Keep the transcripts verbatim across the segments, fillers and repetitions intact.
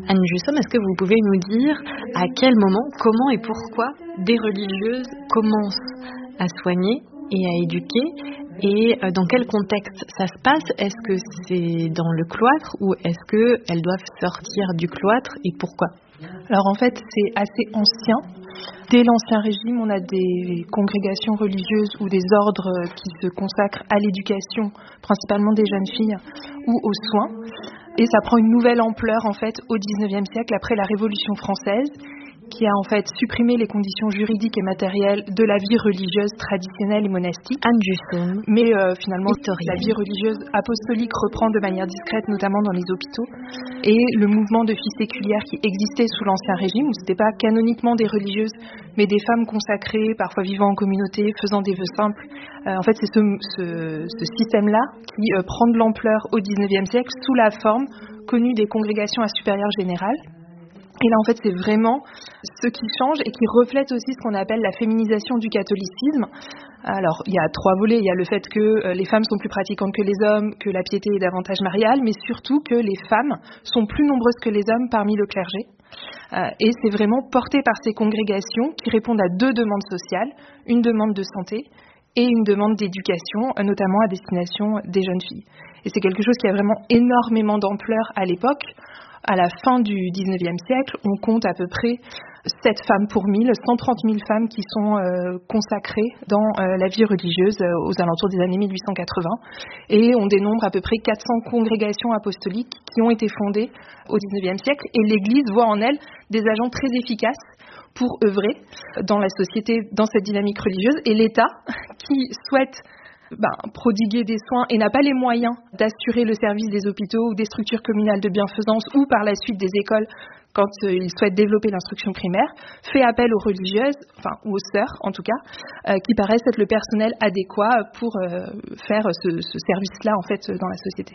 Anne Jussom, est-ce que vous pouvez nous dire à quel moment, comment et pourquoi des religieuses commencent à soigner et à éduquer et dans quel contexte ça se passe? Est-ce que c'est dans le cloître ou est-ce qu'elles doivent sortir du cloître et pourquoi? Alors en fait, c'est assez ancien. Dès l'Ancien Régime, on a des congrégations religieuses ou des ordres qui se consacrent à l'éducation, principalement des jeunes filles, ou aux soins. Et ça prend une nouvelle ampleur en fait au dix-neuvième siècle, après la Révolution française, qui a en fait supprimé les conditions juridiques et matérielles de la vie religieuse traditionnelle et monastique. Anne Jussom. Mais euh, finalement, historienne. La vie religieuse apostolique reprend de manière discrète, notamment dans les hôpitaux. Et le mouvement de filles séculières qui existait sous l'Ancien Régime, où ce n'était pas canoniquement des religieuses, mais des femmes consacrées, parfois vivant en communauté, faisant des vœux simples. Euh, en fait, c'est ce, ce, ce système-là qui euh, prend de l'ampleur au dix-neuvième siècle sous la forme connue des congrégations à supérieur général. Et là, en fait, c'est vraiment ce qui change et qui reflète aussi ce qu'on appelle la féminisation du catholicisme. Alors, il y a trois volets. Il y a le fait que les femmes sont plus pratiquantes que les hommes, que la piété est davantage mariale, mais surtout que les femmes sont plus nombreuses que les hommes parmi le clergé. Euh, et c'est vraiment porté par ces congrégations qui répondent à deux demandes sociales, une demande de santé et une demande d'éducation, notamment à destination des jeunes filles. Et c'est quelque chose qui a vraiment énormément d'ampleur à l'époque. À la fin du dix-neuvième siècle, on compte à peu près sept femmes pour mille, cent trente mille femmes qui sont euh, consacrées dans euh, la vie religieuse euh, aux alentours des années mille huit cent quatre-vingts. Et on dénombre à peu près quatre cents congrégations apostoliques qui ont été fondées au dix-neuvième siècle. Et l'Église voit en elles des agents très efficaces pour œuvrer dans la société, dans cette dynamique religieuse. Et l'État, qui souhaite Ben, prodiguer des soins et n'a pas les moyens d'assurer le service des hôpitaux ou des structures communales de bienfaisance ou par la suite des écoles quand euh, il souhaite développer l'instruction primaire, fait appel aux religieuses, enfin ou aux sœurs en tout cas, euh, qui paraissent être le personnel adéquat pour euh, faire ce, ce service-là en fait dans la société.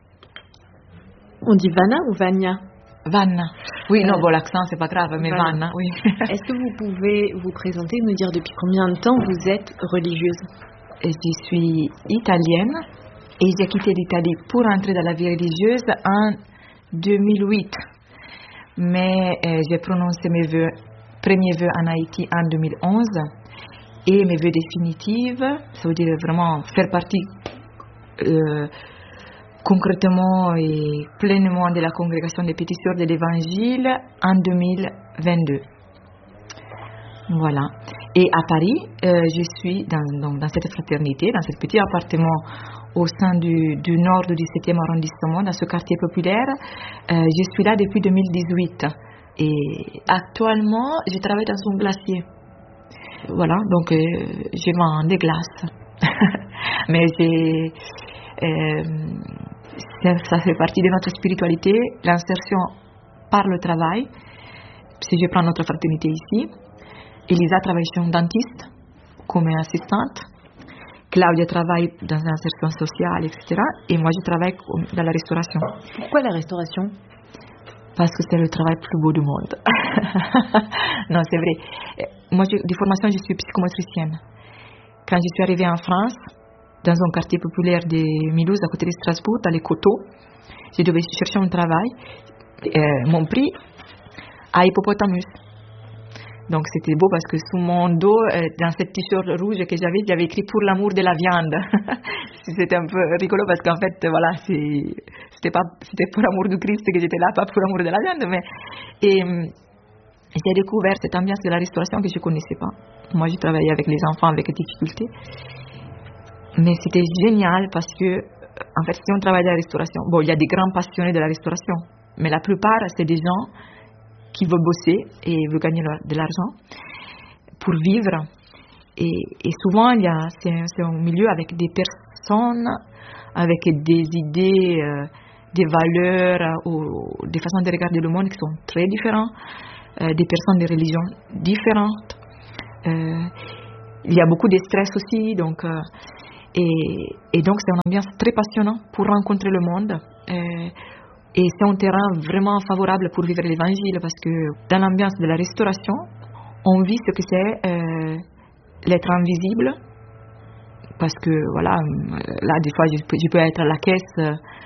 On dit Vanna ou Vania? Vanna. Oui, Euh, non, bon, l'accent, c'est pas grave, mais Vanna. Vanna, oui. Est-ce que vous pouvez vous présenter, nous dire depuis combien de temps vous êtes religieuse? Je suis italienne et j'ai quitté l'Italie pour entrer dans la vie religieuse en deux mille huit. Mais euh, j'ai prononcé mes vœux, premiers vœux en Haïti en deux mille onze et mes vœux définitifs, ça veut dire vraiment faire partie euh, concrètement et pleinement de la congrégation des Petites Sœurs de l'Évangile en deux mille vingt-deux. Voilà. Et à Paris, euh, je suis dans, donc, dans cette fraternité, dans ce petit appartement au sein du, du nord du dix-septième arrondissement, dans ce quartier populaire. Euh, je suis là depuis deux mille dix-huit. Et actuellement, je travaille dans un glacier. Voilà, donc euh, je vends des glaces. Mais j'ai, euh, ça, ça fait partie de notre spiritualité, l'insertion par le travail. Si je prends notre fraternité ici, Elisa travaille chez un dentiste comme assistante. Claudia travaille dans l'insertion sociale, et cetera. Et moi, je travaille dans la restauration. Pourquoi la restauration? Parce que c'est le travail plus beau du monde. Non, c'est vrai. Moi, je, de formation, je suis psychomotricienne. Quand je suis arrivée en France, dans un quartier populaire de Mulhouse, à côté de Strasbourg, dans les coteaux, je devais chercher un travail. Euh, mon prix à Hippopotamus. Donc c'était beau parce que sous mon dos, euh, dans cette t-shirt rouge que j'avais, j'avais écrit pour l'amour de la viande. C'était un peu rigolo parce qu'en fait, voilà, c'est, c'était pas, c'était pour l'amour du Christ que j'étais là, pas pour l'amour de la viande. Mais et euh, j'ai découvert cette ambiance de la restauration que je connaissais pas. Moi, je travaillais avec les enfants avec difficultés, mais c'était génial parce que, en fait, si on travaille dans la restauration, bon, il y a des grands passionnés de la restauration, mais la plupart, c'est des gens qui veulent bosser et veulent gagner de l'argent pour vivre. Et, et souvent, il y a, c'est, c'est un milieu avec des personnes, avec des idées, euh, des valeurs euh, ou des façons de regarder le monde qui sont très différentes, euh, des personnes de religions différentes. Euh, il y a beaucoup de stress aussi, donc, euh, et, et donc c'est une ambiance très passionnante pour rencontrer le monde. Euh, Et c'est un terrain vraiment favorable pour vivre l'évangile parce que dans l'ambiance de la restauration, on vit ce que c'est euh, l'être invisible. Parce que voilà, là des fois je peux, je peux être à la caisse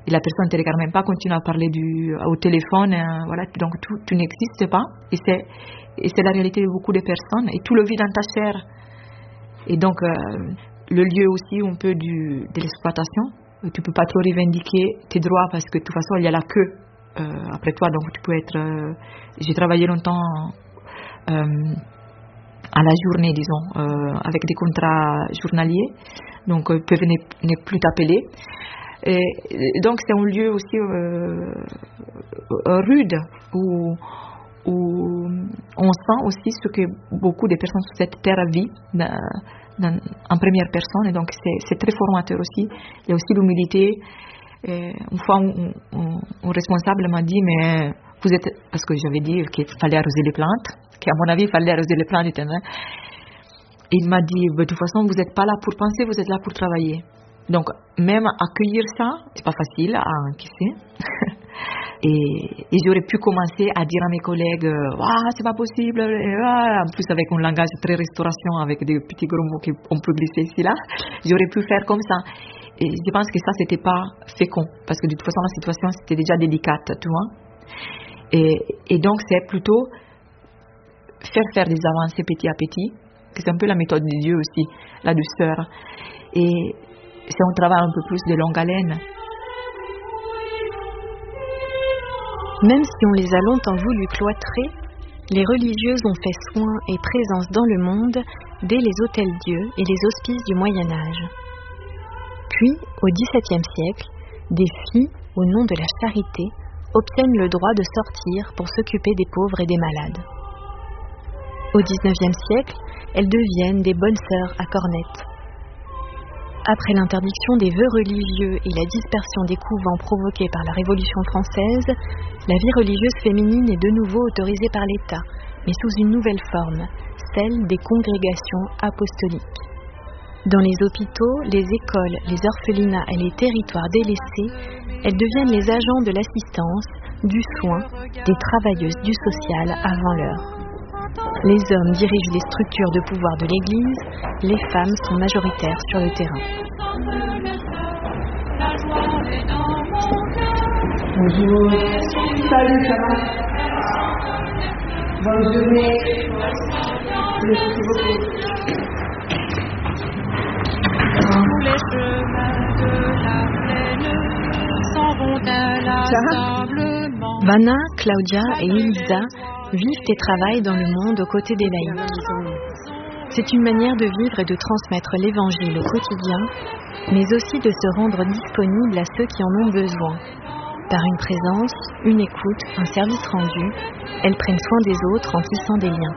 et la personne ne te regarde même pas, continue à parler du, au téléphone, euh, voilà, donc tu, tu n'existes pas, et c'est, et c'est la réalité de beaucoup de personnes, et tout le vit dans ta chair. Et donc, euh, le lieu aussi un peu du, de l'exploitation, tu ne peux pas trop revendiquer tes droits, parce que de toute façon, il y a la queue euh, après toi, donc tu peux être... Euh, j'ai travaillé longtemps... Euh, à la journée, disons, euh, avec des contrats journaliers, donc euh, peuvent ne, ne plus t'appeler. Et, et donc c'est un lieu aussi euh, rude où, où on sent aussi ce que beaucoup de personnes sur cette terre vivent dans, dans, en première personne, et donc c'est, c'est très formateur aussi. Il y a aussi l'humilité. Et une fois, un, un, un responsable m'a dit, mais vous êtes, parce que j'avais dit qu'il fallait arroser les plantes, qu'à mon avis, il fallait arroser les plantes. Et il m'a dit, de toute façon, vous n'êtes pas là pour penser, vous êtes là pour travailler. Donc, même accueillir ça, c'est pas facile à encaisser. et, et j'aurais pu commencer à dire à mes collègues, ah, c'est pas possible, ah, en plus avec un langage très restauration, avec des petits gros mots qu'on peut glisser ici là, j'aurais pu faire comme ça. Et je pense que ça, c'était pas fécond, parce que de toute façon, la situation, c'était déjà délicate, tu vois. Et, et donc, c'est plutôt faire faire des avancées petit à petit, que c'est un peu la méthode de Dieu aussi, la douceur. Et c'est un travail un peu plus de longue haleine. Même si on les a longtemps voulu cloîtrer, les religieuses ont fait soin et présence dans le monde dès les hôtels-dieux et les hospices du Moyen-Âge. Puis, au dix-septième siècle, des filles, au nom de la charité, obtiennent le droit de sortir pour s'occuper des pauvres et des malades. Au dix-neuvième siècle, elles deviennent des bonnes sœurs à cornettes. Après l'interdiction des vœux religieux et la dispersion des couvents provoqués par la Révolution française, la vie religieuse féminine est de nouveau autorisée par l'État, mais sous une nouvelle forme, celle des congrégations apostoliques. Dans les hôpitaux, les écoles, les orphelinats et les territoires délaissés, elles deviennent les agents de l'assistance, du soin, des travailleuses du social avant l'heure. Les hommes dirigent les structures de pouvoir de l'Église, les femmes sont majoritaires sur le terrain. Bonjour. Salut, ça va? Bonne journée. Merci beaucoup. Tous les chemins de la plaine s'en vont inlassablement. Vanna, Claudia et Elisa vivent et travaillent dans le monde aux côtés des laïcs. C'est une manière de vivre et de transmettre l'évangile au quotidien, mais aussi de se rendre disponible à ceux qui en ont besoin. Par une présence, une écoute, un service rendu, elles prennent soin des autres en tissant des liens.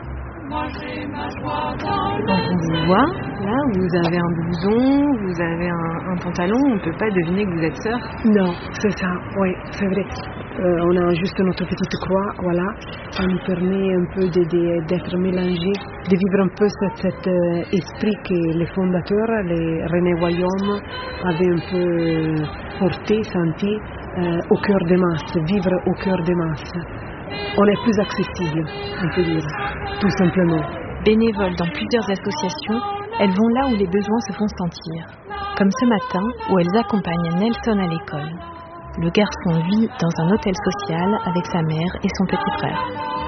Quand on vous voit, là, vous avez un blouson, vous avez un, un pantalon, on ne peut pas deviner que vous êtes sœurs. Non, c'est ça, oui, c'est vrai. Euh, on a juste notre petite croix, voilà. Ça nous permet un peu de, de, d'être mélangés, de vivre un peu cet, cet euh, esprit que les fondateurs, les René Guillaume, avaient un peu porté, senti euh, au cœur des masses, vivre au cœur des masses. On est plus accessible, on peut dire, tout simplement. Bénévoles dans plusieurs associations, elles vont là où les besoins se font sentir. Comme ce matin, où elles accompagnent Nelson à l'école. Le garçon vit dans un hôtel social avec sa mère et son petit frère.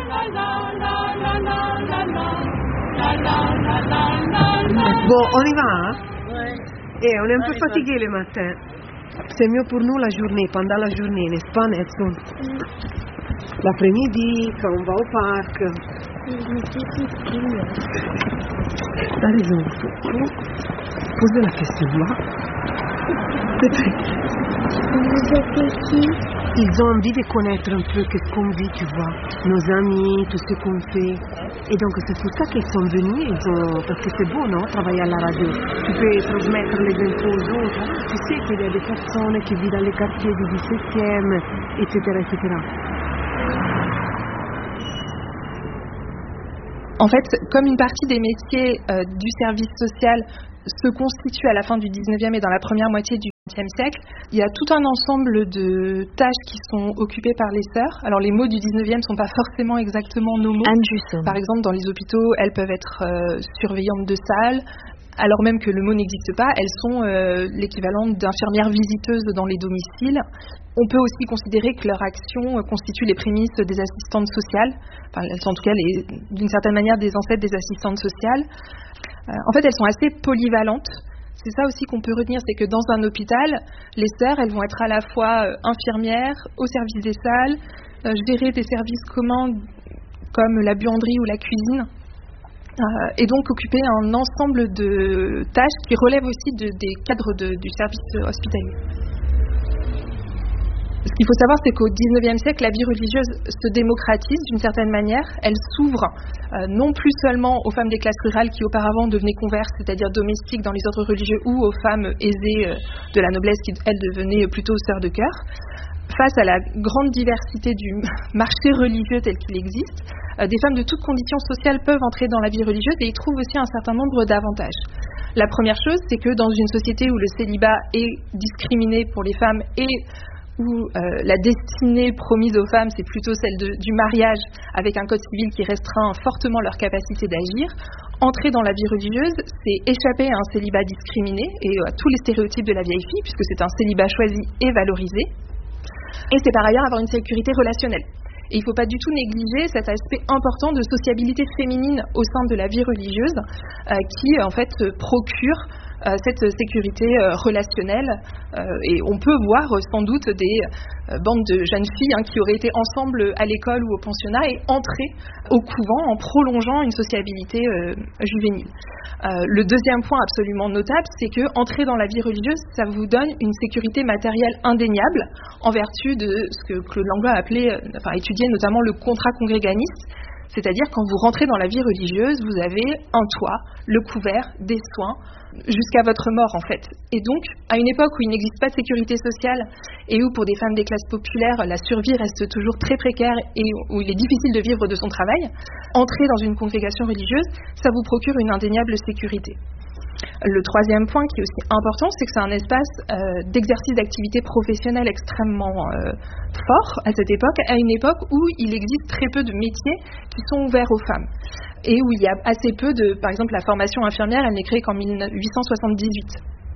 Bon, on y va, hein? Ouais. Et on est un peu fatigué le matin. C'est mieux pour nous la journée, pendant la journée, n'est-ce pas, Nelson? Mm. L'après-midi, quand on va au parc. T'as raison. Posez la question, là. Vous êtes qui? Ils ont envie de connaître un peu ce qu'on vit, tu vois, nos amis, tout ce qu'on fait. Et donc c'est pour ça qu'ils sont venus, ils ont... parce que c'est beau, non, travailler à la radio. Tu peux transmettre les infos aux autres. Tu sais qu'il y a des personnes qui vivent dans les quartiers du dix-septième, et cetera, et cetera. En fait, comme une partie des métiers euh, du service social se constitue à la fin du dix-neuvième et dans la première moitié du vingtième siècle, il y a tout un ensemble de tâches qui sont occupées par les sœurs. Alors les mots du dix-neuvième ne sont pas forcément exactement nos mots. Anne Jusso. Par exemple, dans les hôpitaux, elles peuvent être euh, surveillantes de salles, alors même que le mot n'existe pas, elles sont euh, l'équivalent d'infirmières visiteuses dans les domiciles. On peut aussi considérer que leur action constitue les prémices des assistantes sociales, enfin, elles sont en tout cas les, d'une certaine manière des ancêtres des assistantes sociales. Euh, en fait, elles sont assez polyvalentes. C'est ça aussi qu'on peut retenir, c'est que dans un hôpital, les sœurs, elles vont être à la fois euh, infirmières, au service des salles, euh, gérer des services communs comme la buanderie ou la cuisine, euh, et donc occuper un ensemble de tâches qui relèvent aussi de, des cadres de, du service hospitalier. Ce qu'il faut savoir, c'est qu'au dix-neuvième siècle, la vie religieuse se démocratise d'une certaine manière. Elle s'ouvre euh, non plus seulement aux femmes des classes rurales qui auparavant devenaient converses, c'est-à-dire domestiques dans les ordres religieux, ou aux femmes aisées euh, de la noblesse qui, elles, devenaient plutôt sœurs de cœur. Face à la grande diversité du marché religieux tel qu'il existe, euh, des femmes de toutes conditions sociales peuvent entrer dans la vie religieuse et y trouvent aussi un certain nombre d'avantages. La première chose, c'est que dans une société où le célibat est discriminé pour les femmes et où euh, la destinée promise aux femmes, c'est plutôt celle de, du mariage, avec un code civil qui restreint fortement leur capacité d'agir, entrer dans la vie religieuse, c'est échapper à un célibat discriminé et à tous les stéréotypes de la vieille fille, puisque c'est un célibat choisi et valorisé. Et c'est par ailleurs avoir une sécurité relationnelle. Et il ne faut pas du tout négliger cet aspect important de sociabilité féminine au sein de la vie religieuse euh, qui, en fait, procure euh, cette sécurité euh, relationnelle. Euh, et on peut voir euh, sans doute des euh, bandes de jeunes filles hein, qui auraient été ensemble à l'école ou au pensionnat et entrées au couvent en prolongeant une sociabilité euh, juvénile. Euh, le deuxième point absolument notable, c'est que entrer dans la vie religieuse, ça vous donne une sécurité matérielle indéniable en vertu de ce que Claude Langlois a appelé, euh, enfin étudié notamment le contrat congréganiste, c'est-à-dire quand vous rentrez dans la vie religieuse, vous avez un toit, le couvert, des soins, jusqu'à votre mort en fait. Et donc, à une époque où il n'existe pas de sécurité sociale et où pour des femmes des classes populaires, la survie reste toujours très précaire et où il est difficile de vivre de son travail, entrer dans une congrégation religieuse, ça vous procure une indéniable sécurité. Le troisième point qui est aussi important, c'est que c'est un espace euh, d'exercice d'activité professionnelle extrêmement euh, fort à cette époque, à une époque où il existe très peu de métiers qui sont ouverts aux femmes et où il y a assez peu de, par exemple, la formation infirmière, elle n'est créée qu'en mille huit cent soixante-dix-huit.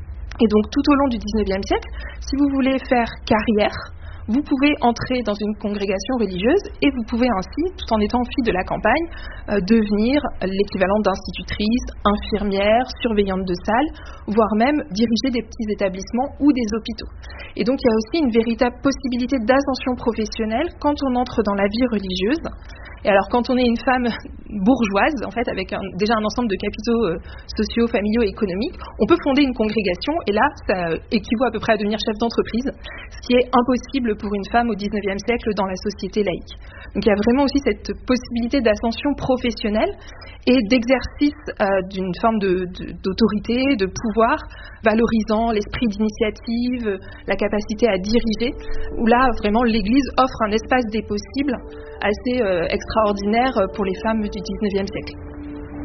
Et donc tout au long du dix-neuvième siècle, si vous voulez faire carrière, vous pouvez entrer dans une congrégation religieuse et vous pouvez ainsi, tout en étant fille de la campagne, euh, devenir l'équivalent d'institutrice, infirmière, surveillante de salle, voire même diriger des petits établissements ou des hôpitaux. Et donc il y a aussi une véritable possibilité d'ascension professionnelle quand on entre dans la vie religieuse. Et alors quand on est une femme bourgeoise, en fait, avec un, déjà un ensemble de capitaux euh, sociaux, familiaux et économiques, on peut fonder une congrégation et là, ça équivaut à peu près à devenir chef d'entreprise, ce qui est impossible pour une femme au dix-neuvième siècle dans la société laïque. Donc il y a vraiment aussi cette possibilité d'ascension professionnelle et d'exercice euh, d'une forme de, de, d'autorité, de pouvoir, valorisant l'esprit d'initiative, la capacité à diriger, où là, vraiment, l'Église offre un espace des possibles assez euh, extraordinaire pour les femmes du dix-neuvième siècle.